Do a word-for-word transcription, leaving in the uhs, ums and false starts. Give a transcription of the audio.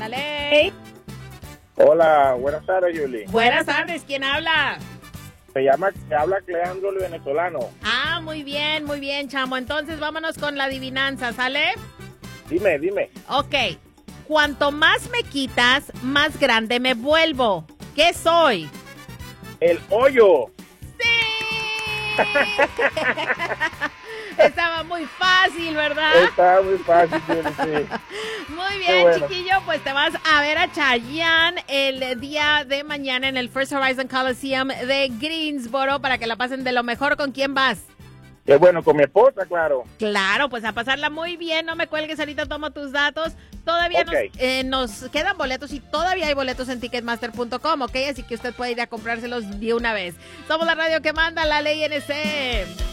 La ley. Hola, buenas tardes, Julie. Buenas tardes, ¿quién habla? Se llama, se habla Cleandro el venezolano. Ah, muy bien, muy bien, chamo. Entonces vámonos con la adivinanza, ¿sale? Dime, dime. Ok. Cuanto más me quitas, más grande me vuelvo. ¿Qué soy? El hoyo. ¡Sí! Estaba muy fácil, ¿verdad? Estaba muy fácil, Julie, sí. Muy bien, bueno. chiquillo, pues te vas a ver a Chayanne el día de mañana en el First Horizon Coliseum de Greensboro para que la pasen de lo mejor. ¿Con quién vas? Qué bueno, con mi esposa, claro. Claro, pues a pasarla muy bien, no me cuelgues, ahorita tomo tus datos. Todavía Okay. nos, eh, nos quedan boletos y todavía hay boletos en ticketmaster punto com, ¿ok? Así que usted puede ir a comprárselos de una vez. Somos la radio que manda, la ley N C.